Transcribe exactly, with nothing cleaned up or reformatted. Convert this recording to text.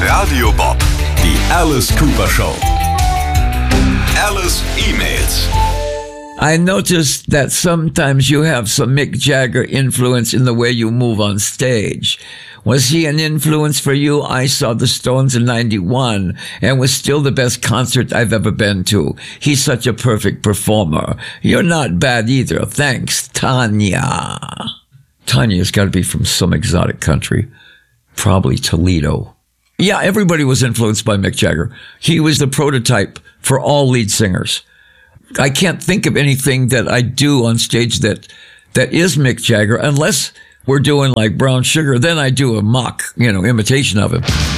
Radio Bob, die Alice Cooper Show. Alice E-Mails. I noticed that sometimes you have some Mick Jagger influence in the way you move on stage. Was he an influence for you? I saw the Stones in ninety-one and was still the best concert I've ever been to. He's such a perfect performer. You're not bad either. Thanks, Tanya. Tanya's got to be from some exotic country. Probably Toledo. Yeah, everybody was influenced by Mick Jagger. He was the prototype for all lead singers. I can't think of anything that I do on stage that that is Mick Jagger, unless we're doing like Brown Sugar. Then I do a mock, you know, imitation of him.